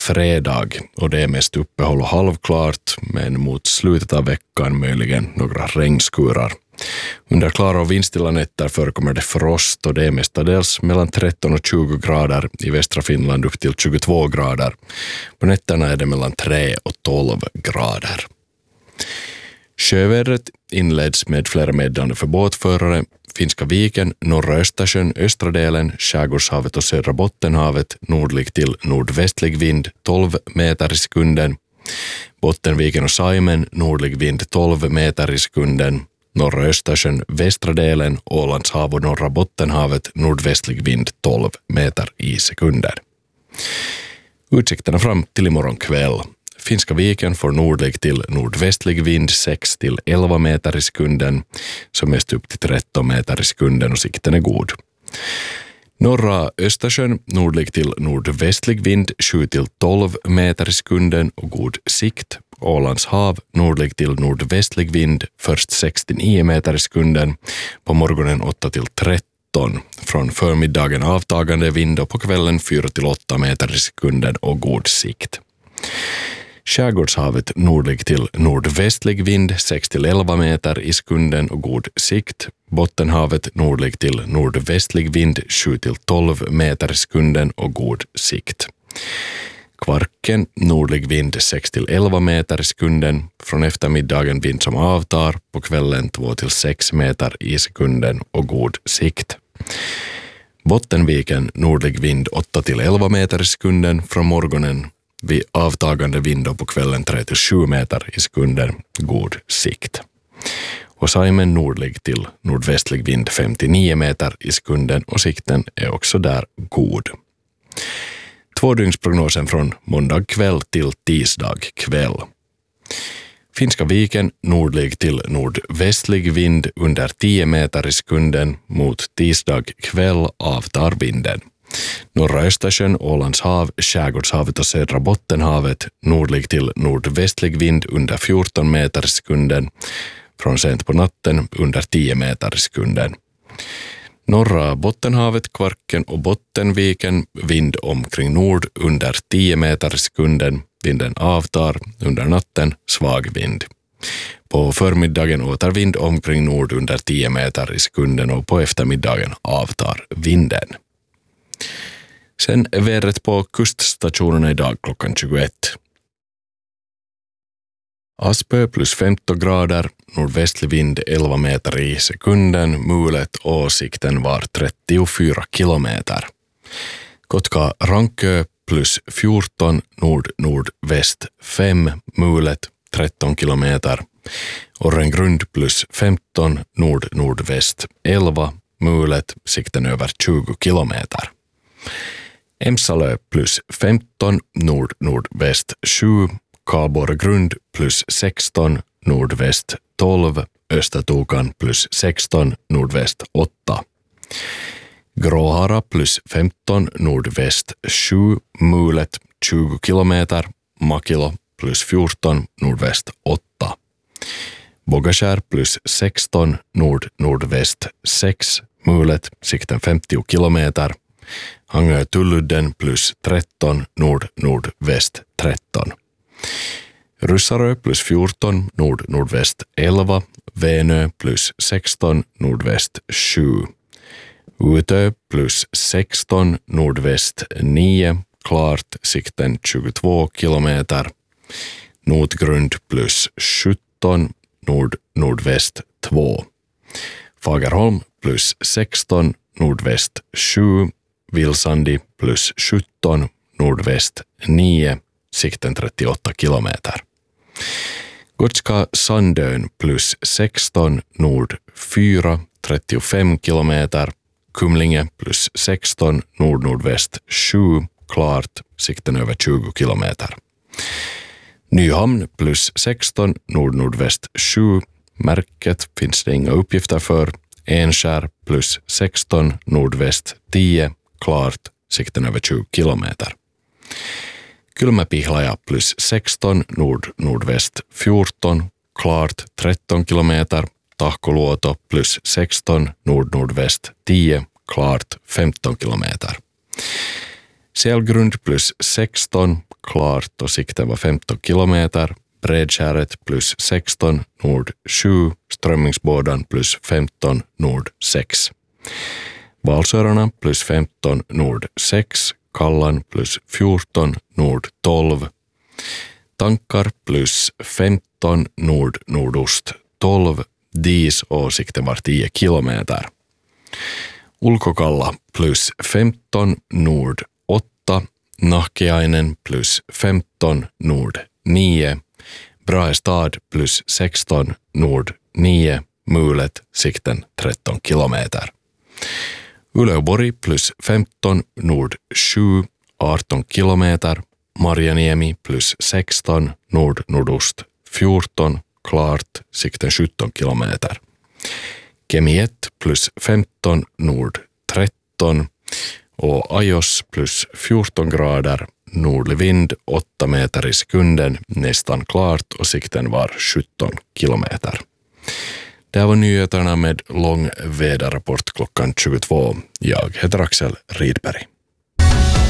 fredag och det är mest uppehåll och halvklart, men mot slutet av veckan möjligen några regnskurar. Under klara och vindstilla nätter förekommer det frost och det är mestadels mellan 13 och 20 grader, i västra Finland upp till 22 grader. På nätterna är det mellan 3 och 12 grader. Sjövädret inleds med flera meddelanden för båtförare. Finska viken, norra Östersjön, östra delen, Skärgårdshavet och södra Bottenhavet, nordlig till nordvästlig vind 12 meter i sekunden. Bottenviken och Saimen, nordlig vind 12 meter i sekunden. Norra Östersjön, västra delen, Ålands hav och norra Bottenhavet, nordvästlig vind 12 meter i sekunder. Utsikterna fram till imorgon kväll. Finska viken får nordlig till nordvästlig vind 6 till 11 meter i sekunden, som mest upp till 13 meter i sekunden och sikten är god. Norra Östersjön nordlig till nordvästlig vind 7 till 12 meter i sekunden och god sikt. Ålands hav nordlig till nordvästlig vind först 6 till 9 meter i sekunden, på morgonen 8 till 13. Från förmiddagen avtagande vind och på kvällen 4 till 8 meter i sekunden och god sikt. Skärgårdshavet nordlig till nordvästlig vind 6 till 11 meter i sekunden och god sikt. Bottenhavet nordlig till nordvästlig vind 7 till 12 meter i sekunden och god sikt. Kvarken nordlig vind 6 till 11 meter i sekunden. Från eftermiddagen vind som avtar, på kvällen 2 till 6 meter i sekunden och god sikt. Bottenviken nordlig vind 8 till 11 meter i sekunden, från morgonen vid avtagande vind och på kvällen 3 till 7 meter i sekunden, god sikt. Och Saimen nordlig till nordvästlig vind 59 meter i sekunden och sikten är också där god. Tvådygnsprognosen från måndag kväll till tisdag kväll. Finska viken nordlig till nordvästlig vind under 10 meter i sekunden, mot tisdag kväll avtar vinden. Norra Östersjön, Ålands hav, Skärgårdshavet och södra Bottenhavet nordlig till nordvästlig vind under 14 meter i sekunden, från sent på natten under 10 meter i sekunden. Norra Bottenhavet, Kvarken och Bottenviken vind omkring nord under 10 meter i sekunden, vinden avtar, under natten svag vind. På förmiddagen åter vind omkring nord under 10 meter i sekunden och på eftermiddagen avtar vinden. Sen är vädret på kuststationerna idag klockan 21. Aspö plus 15 grader, nordvästlig vind 11 meter i sekunden, mulet och sikten var 34 kilometer. Kotka Rankö plus 14, nordväst 5, mulet 13 kilometer. Orrengrund plus 15, nordväst 11, mulet, sikten över 20 kilometer. Emsalö plus 15, nordväst 7, Karlborgrund plus 16, nordväst 12, Östertokan plus 16, nordväst 8. Gråhara plus 15, nordväst 7, mulet 20 kilometer, Makilo plus 14, nordväst 8. Bågeskär plus 16, nordväst 6, mulet, sikten 50 kilometer. Hangö-Tulludden plus 13, nordväst 13. Ryssarö plus 14, nordväst 11, Vänö plus 16, nordväst 7. Utö plus 16, nordväst 9, klart, sikten 22 kilometer. Notgrund plus 17, nordväst 2. Fagerholm plus 16, nordväst 7, Vilsandi plus 17, nordväst 9, sikten 38 kilometer. Gotska Sandön plus 16, nord 4, 35 kilometer. Kumlinge plus 16, nordväst 7, klart, sikten över 20 kilometer. Nyhamn plus 16, nordväst 7, märket finns det inga uppgifter för. Enskär plus 16, nordväst 10, klart, sikten över 20 kilometer. Kylmäpihlaja plus 16, nordväst 14, klart 13 kilometer. Tahkoluoto plus 16, nordväst 10, klart 15 kilometer. Sälgrund plus 16, klart och sikten var 15 kilometer. Bredskäret plus 16, nord 7, Strömmingsbådan plus 15, nord 6. Valsörarna plus 15, nord 6, Kallan plus 14, nord 12. Tankar plus 15, nord-nordost 12, Dis och sikten var 10 kilometer. Ulkokalla plus 15, nord 8, Nahkiainen plus 15, nord 9, Brahestad plus 16, nord 9, Mulet, sikten 13 kilometer. Uleåborg plus 15, nord 7, 18 kilometer, Marjaniemi plus 16, nord-nordost 14, klart, sikten 17 kilometer. Kemi 1 plus 15, nord 13 och Ajos plus 14 grader, nordlig vind 8 meter i sekunden, nästan klart och sikten var 17 kilometer. Det här var nyheterna med lång väderrapport klockan 22. Jag heter Axel Rydberg.